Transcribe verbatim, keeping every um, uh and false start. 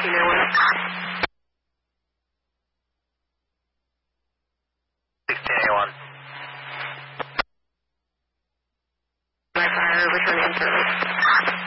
sixteen A one. sixteen A one. My fire, returning in service.